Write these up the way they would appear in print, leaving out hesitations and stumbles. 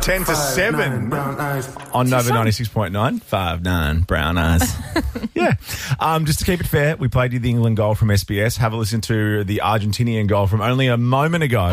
10 to 7 brown eyes. on Nova 96.9. 5'9", brown eyes. Yeah. Just to keep it fair, we played you the England goal from SBS. Have a listen to the Argentinian goal from only a moment ago.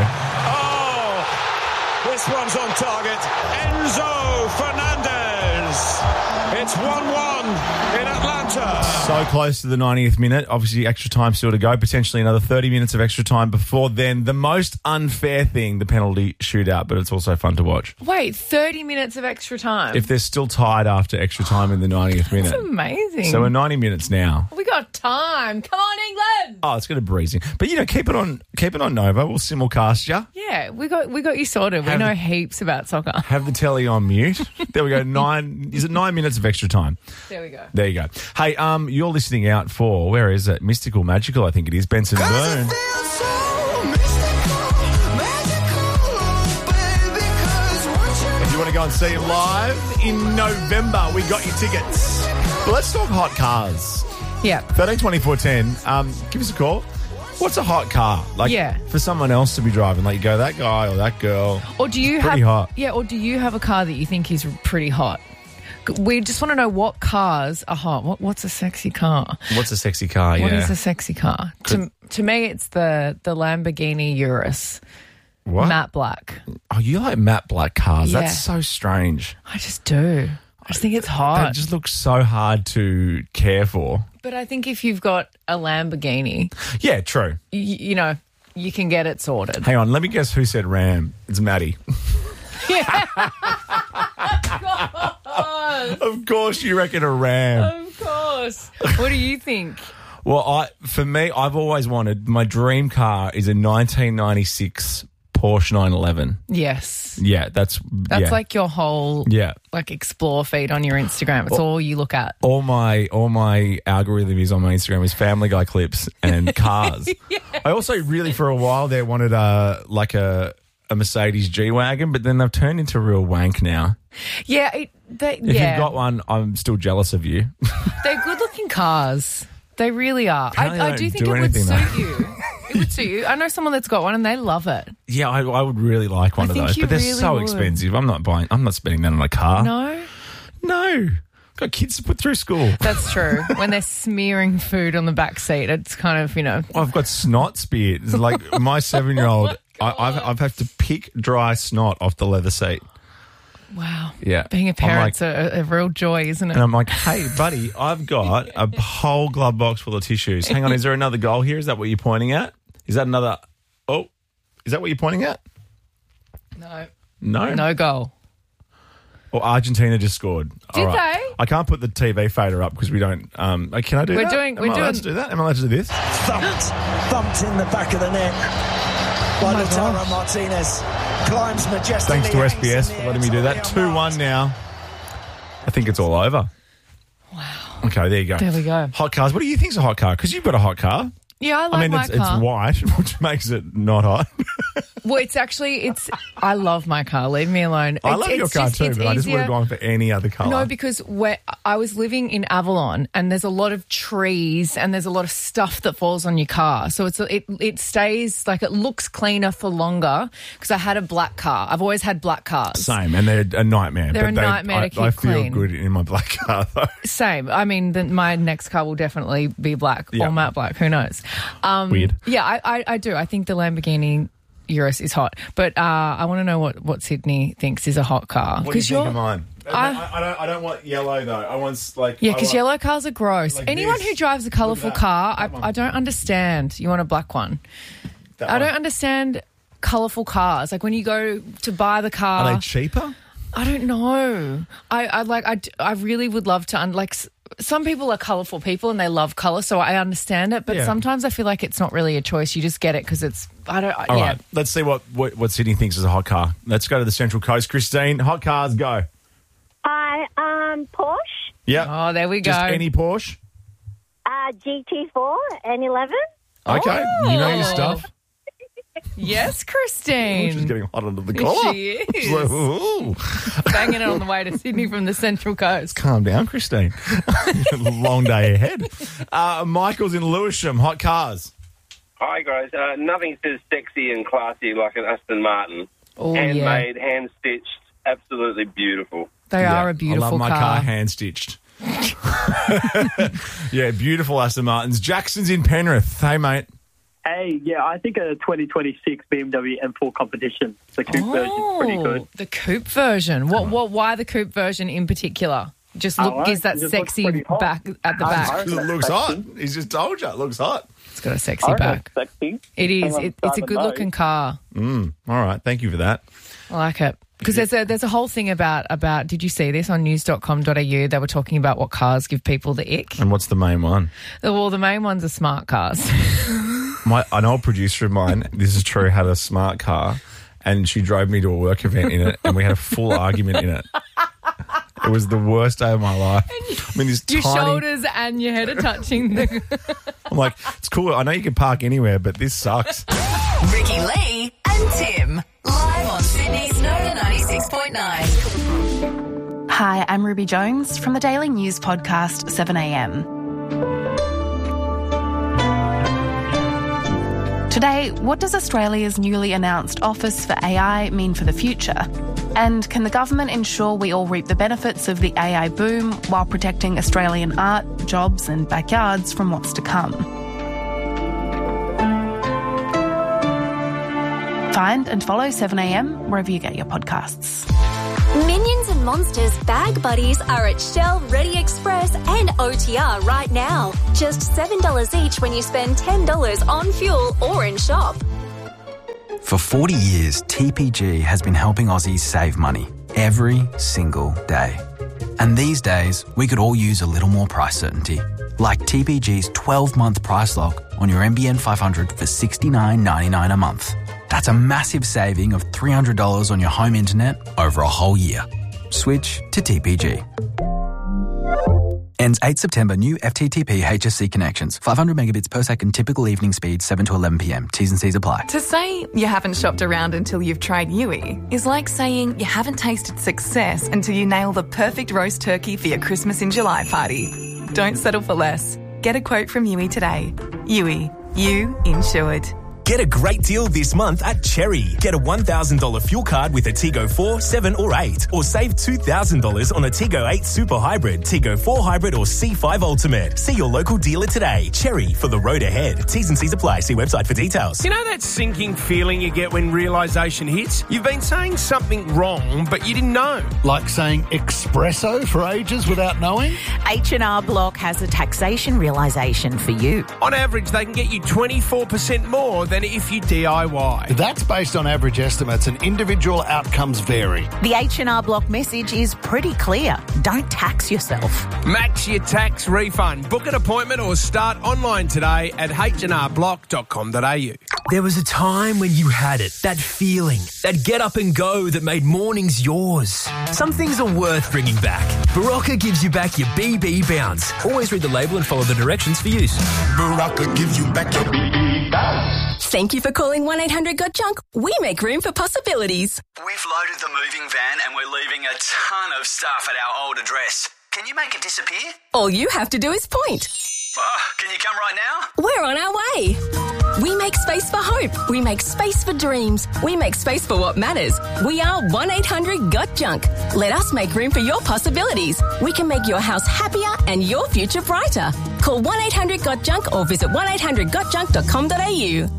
Oh, this one's on target. Enzo Fernandez. It's 1-1 in Atlanta. So close to the 90th minute. Obviously, extra time still to go. Potentially another 30 minutes of extra time before then. The most unfair thing, the penalty shootout, but it's also fun to watch. Wait, 30 minutes of extra time? If they're still tied after extra time in the 90th minute. That's amazing. So we're 90 minutes now. We got time. Come on, England. Oh, it's going to breeze in. But, keep it on Nova. We'll simulcast you. Yeah, we got you sorted. We know heaps about soccer. Have the telly on mute. There we go. 9 minutes of extra time. There we go. There you go. Hey, you're listening out for, where is it? Mystical Magical, I think it is. Benson Boone. If you want to go and see him live in November, we got you tickets. But let's talk hot cars. Yeah. 13 24 10. Give us a call. What's a hot car? For someone else to be driving. Like, you go, that guy or that girl. Or do you pretty hot. Yeah, or do you have a car that you think is pretty hot? We just want to know what cars are hot. What's a sexy car? What's a sexy car? What is a sexy car? To me, it's the Lamborghini Urus. What? Matte black. Oh, you like matte black cars? Yeah. That's so strange. I just do. I just think it's hot. It just looks so hard to care for. But I think if you've got a Lamborghini, yeah, true. You can get it sorted. Hang on, let me guess who said Ram. It's Maddie. Of course you reckon a Ram. Of course. What do you think? Well, for me, I've always wanted, my dream car is a 1996 Porsche 911. Yes. Yeah, that's like your whole explore feed on your Instagram. It's all you look at. All my algorithm is on my Instagram is Family Guy clips and cars. Yes. I also really for a while there wanted a Mercedes G-Wagon, but then they've turned into real wank now. Yeah. If you've got one, I'm still jealous of you. They're good-looking cars. They really are. I do think it would suit you. It would suit you. I know someone that's got one and they love it. Yeah, I would really like one of those, but they're really so expensive. I'm not spending that on a car. No. Got kids to put through school. That's true. When they're smearing food on the back seat, it's kind of, I've got snot speared. It's like my 7-year-old, I've had to pick dry snot off the leather seat. Wow. Yeah. Being a parent's a real joy, isn't it? And I'm like, hey, buddy, I've got a whole glove box full of tissues. Hang on, is there another goal here? Is that what you're pointing at? Is that another... Oh, is that what you're pointing at? No. No? No goal. Or Argentina just scored. Did they? I can't put the TV fader up because we don't... can I do that? Am I allowed to do that? Am I allowed to do this? Thumped in the back of the net by Lautaro Martinez. Climbs majestically. Thanks to SBS for letting me do that. 2-1 now. I think it's all over. Wow. Okay, there you go. There we go. Hot cars. What do you think's a hot car? Because you've got a hot car. Yeah, I like my car. It's white, which makes it not hot. Well, I love my car. Leave me alone. I love your car too, but I just would have gone for any other colour. No, because I was living in Avalon and there's a lot of trees and there's a lot of stuff that falls on your car. So it stays, like, it looks cleaner for longer because I had a black car. I've always had black cars. Same, and they're a nightmare. They're a nightmare to keep clean. I feel clean. good in my black car, though. Same. I mean, my next car will definitely be black or matte black. Who knows? Weird. Yeah, I do. I think the Lamborghini Urus is hot. But I want to know what Sydney thinks is a hot car. What do you think of mine? I don't want yellow, though. I want, because yellow cars are gross. Like Anyone this. who drives a colourful car, I don't understand. You want a black one? I don't understand colourful cars. Like, when you go to buy the car... Are they cheaper? I don't know. I really would love to... some people are colourful people and they love colour, so I understand it. But sometimes I feel like it's not really a choice. You just get it because it's... All right, let's see what Sydney thinks is a hot car. Let's go to the Central Coast. Christine, hot cars, go. Hi, Porsche. Yeah. Oh, there we go. Just any Porsche? GT4 N11. Okay, you know your stuff. Yes, Christine. She's getting hot under the collar. She is. She's like, ooh. Banging it on the way to Sydney from the Central Coast. Calm down, Christine. Long day ahead. Michael's in Lewisham. Hot cars. Hi, guys. Nothing says sexy and classy like an Aston Martin. Oh, handmade, hand-stitched, absolutely beautiful. They are a beautiful I love my car. car hand-stitched. Yeah, beautiful Aston Martins. Jackson's in Penrith. Hey, mate. Hey, yeah, I think a 2026 BMW M4 competition. The coupe version's pretty good. The coupe version. Why the coupe version in particular? Just gives that it just sexy looks pretty hot. back at the back. It looks hot. He's just told you. It looks hot. It's got a sexy back. Sexy. It is. Hang on, It's a good-looking car. All right. Thank you for that. I like it. Because there's a whole thing about did you see this on news.com.au? They were talking about what cars give people the ick. And what's the main one? Well, the main ones are smart cars. An old producer of mine, this is true, had a smart car, and she drove me to a work event in it, and we had a full argument in it. It was the worst day of my life. I mean, this Your tiny... shoulders and your head are touching. I'm like, it's cool. I know you can park anywhere, but this sucks. Ricky Lee and Tim, live on Sydney's Nova 96.9. Hi, I'm Ruby Jones from the Daily News podcast 7am. Today, what does Australia's newly announced Office for AI mean for the future? And can the government ensure we all reap the benefits of the AI boom while protecting Australian art, jobs and backyards from what's to come? Find and follow 7am wherever you get your podcasts. Minions and Monsters Bag Buddies are at Shell, Ready Express and OTR right now. Just $7 each when you spend $10 on fuel or in shop. For 40 years, TPG has been helping Aussies save money every single day. And these days, we could all use a little more price certainty. Like TPG's 12-month price lock on your NBN 500 for $69.99 a month. That's a massive saving of $300 on your home internet over a whole year. Switch to TPG. Ends 8 September. New FTTP HSC connections. 500 megabits per second. Typical evening speed 7 to 11 p.m. T's and C's apply. To say you haven't shopped around until you've tried Yui is like saying you haven't tasted success until you nail the perfect roast turkey for your Christmas in July party. Don't settle for less. Get a quote from Yui today. Yui. You insured. Get a great deal this month at Cherry. Get a $1,000 fuel card with a Tiggo 4, 7 or 8. Or save $2,000 on a Tiggo 8 Super Hybrid, Tiggo 4 Hybrid or C5 Ultimate. See your local dealer today. Cherry, for the road ahead. T's and C's apply. See website for details. You know that sinking feeling you get when realisation hits? You've been saying something wrong, but you didn't know. Like saying espresso for ages without knowing? H&R Block has a taxation realisation for you. On average, they can get you 24% more than if you DIY. That's based on average estimates and individual outcomes vary. The H&R Block message is pretty clear. Don't tax yourself. Max your tax refund. Book an appointment or start online today at hrblock.com.au. There was a time when you had it, that feeling, that get up and go that made mornings yours. Some things are worth bringing back. Barocca gives you back your BB Bounce. Always read the label and follow the directions for use. Barocca gives you back your BB Bounce. Thank you for calling 1-800-GOT-JUNK. We make room for possibilities. We've loaded the moving van and we're leaving a ton of stuff at our old address. Can you make it disappear? All you have to do is point. Can you come right now? We're on our way. We make space for hope. We make space for dreams. We make space for what matters. We are 1-800-GOT-JUNK. Let us make room for your possibilities. We can make your house happier and your future brighter. Call 1-800-GOT-JUNK or visit 1-800-GOT-JUNK.com.au.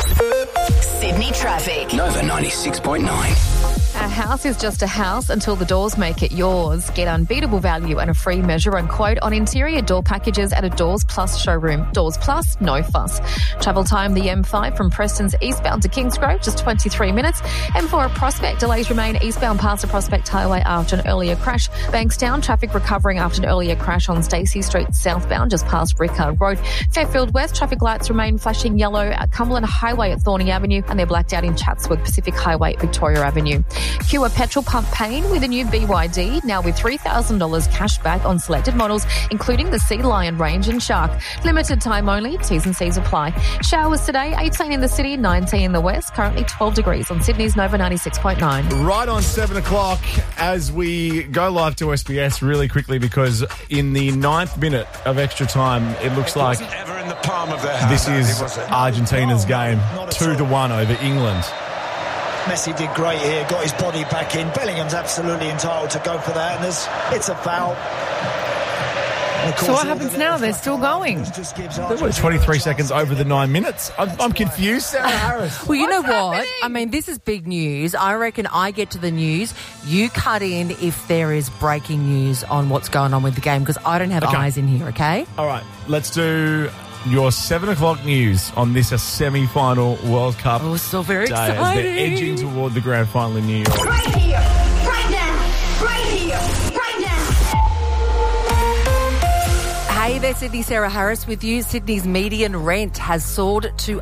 Sydney traffic. Nova 96.9. A house is just a house until the doors make it yours. Get unbeatable value and a free measure and quote on interior door packages at a Doors Plus showroom. Doors Plus, no fuss. Travel time, the M5 from Preston's eastbound to Kingsgrove, just 23 minutes. M4 at Prospect, delays remain eastbound past the Prospect Highway after an earlier crash. Bankstown, traffic recovering after an earlier crash on Stacey Street southbound, just past Rickard Road. Fairfield West, traffic lights remain flashing yellow at Cumberland Highway at Thorney Avenue, and they're blacked out in Chatswood Pacific Highway at Victoria Avenue. Cure petrol pump pain with a new BYD, now with $3,000 cash back on selected models, including the Sea Lion range and Shark. Limited time only, T's and C's apply. Showers today, 18 in the city, 19 in the west, currently 12 degrees on Sydney's Nova 96.9. Right on 7 o'clock as we go live to SBS really quickly, because in the 9th minute of extra time, it looks like in the palm of their hand. This is Argentina's game, 2-1 over England. Messi did great here, got his body back in. Bellingham's absolutely entitled to go for that, and it's a foul. So what happens now? They're still going. They were 23 seconds over the 9 minutes. I'm confused, Sarah Harris. Well, you know what? I mean, this is big news. I reckon I get to the news. You cut in if there is breaking news on what's going on with the game, because I don't have eyes in here, okay? All right, let's do your 7 o'clock news on this semi-final World Cup. Oh, so very day exciting. As they're edging toward the grand final in New York. Right here, right now, right here, right now. Hey there, Sydney. Sarah Harris with you. Sydney's median rent has soared to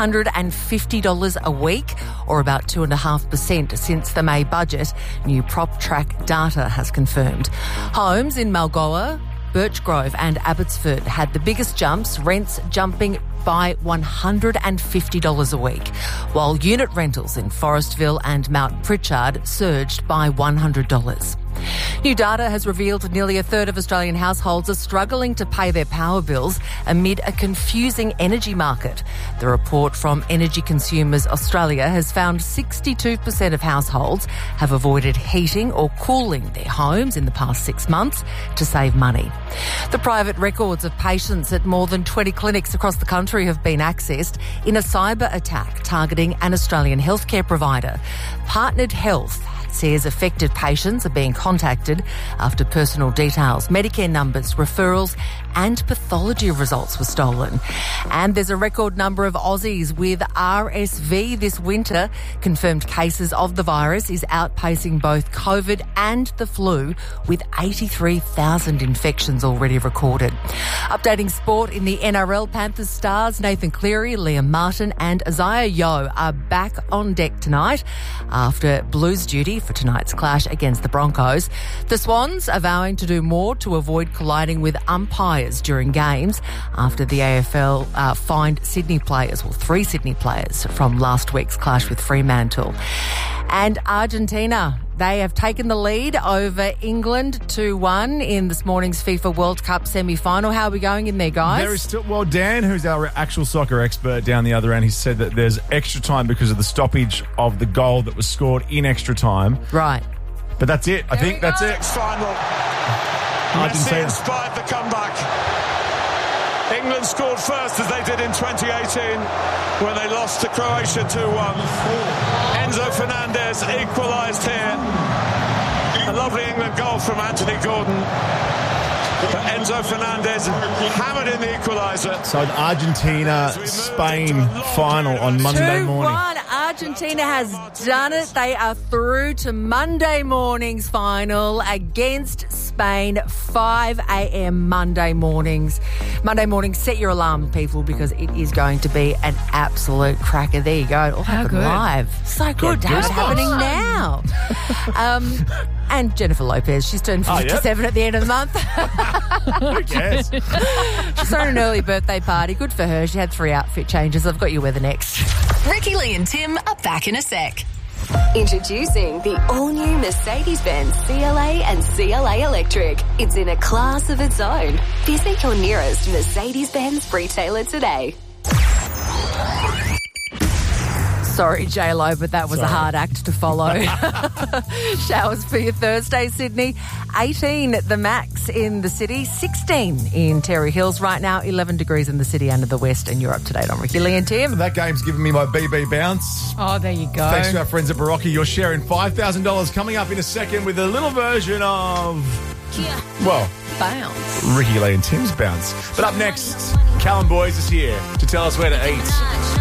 $850 a week, or about 2.5% since the May budget, new PropTrack data has confirmed. Homes in Malgoa, Birchgrove and Abbotsford had the biggest jumps, rents jumping by $150 a week, while unit rentals in Forestville and Mount Pritchard surged by $100. New data has revealed nearly a third of Australian households are struggling to pay their power bills amid a confusing energy market. The report from Energy Consumers Australia has found 62% of households have avoided heating or cooling their homes in the past 6 months to save money. The private records of patients at more than 20 clinics across the country have been accessed in a cyber attack targeting an Australian healthcare provider. Partnered Health says affected patients are being contacted after personal details, Medicare numbers, referrals and pathology results were stolen. And there's a record number of Aussies with RSV this winter. Confirmed cases of the virus is outpacing both COVID and the flu, with 83,000 infections already recorded. Updating sport in the NRL, Panthers stars Nathan Cleary, Liam Martin and Isaiah Yeo are back on deck tonight after Blues duty for tonight's clash against the Broncos. The Swans are vowing to do more to avoid colliding with umpires during games after the AFL fined Sydney players, well, 3 Sydney players from last week's clash with Fremantle. And Argentina, they have taken the lead over England 2-1 in this morning's FIFA World Cup semi-final. How are we going in there, guys? There is still, well, Dan, who's our actual soccer expert down the other end, he said that there's extra time because of the stoppage of the goal that was scored in extra time. Right. But that's it. I think that's it. Final. Messi inspired the comeback. England scored first as they did in 2018 when they lost to Croatia 2-1. Enzo Fernandez equalised here. A lovely England goal from Anthony Gordon. But Enzo Fernandez hammered in the equaliser. So an Argentina-Spain final on Monday morning. 2-1. Argentina has done it. They are through to Monday morning's final against Spain, 5 a.m. Monday mornings. Monday morning, set your alarm, people, because it is going to be an absolute cracker. There you go. It all happened live. So good to have it happening now. And Jennifer Lopez, she's turned 57 at the end of the month. Who cares? She's thrown an early birthday party. Good for her. She had 3 outfit changes. I've got your weather next. Ricky Lee and Tim are back in a sec. Introducing the all-new Mercedes-Benz CLA and CLA Electric. It's in a class of its own. Visit your nearest Mercedes-Benz retailer today. Sorry, J-Lo, but that was a hard act to follow. Showers for your Thursday, Sydney. 18 at the max in the city, 16 in Terry Hills right now, 11 degrees in the city and the west, and you're up to date on Ricky Lee and Tim. That game's given me my BB bounce. Oh, there you go. Thanks to our friends at Barocca. You're sharing $5,000 coming up in a second with a little version of, well, bounce. Ricky Lee and Tim's bounce. But up next, Callum Boys is here to tell us where to eat.